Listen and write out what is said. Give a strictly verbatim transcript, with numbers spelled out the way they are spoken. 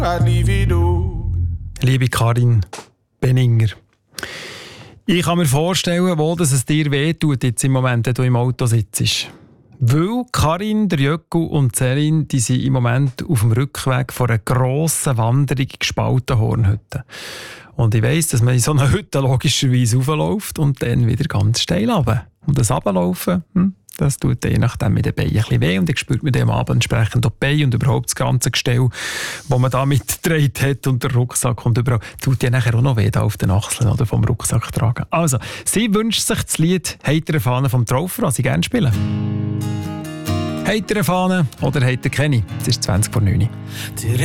Liebe Karin Benninger, ich kann mir vorstellen, wo dass es dir wehtut jetzt im Moment, wenn du im Auto sitzt. Weil Karin, der Jöckel und Celine, die sind im Moment auf dem Rückweg von einer grossen Wanderung gespalten Hornhütte. Und ich weiss, dass man in so einer Hütte logischerweise raufläuft und dann wieder ganz steil runter. Und das Runterlaufen, hm, das tut je nachdem mit den Beinen ein bisschen weh und dann spürt man dann am Abend entsprechend auch die Beine und überhaupt das ganze Gestell, das man da mitgetragen hat und der Rucksack und überall. Tut ja nachher auch noch weh da auf den Achseln oder vom Rucksack tragen. Also, sie wünscht sich das Lied «Heitere Fahne» vom Traufer, das sie gerne spielen. «Heitere Fahne» oder «Heitere Kenny». Es ist zwanzig vor neun.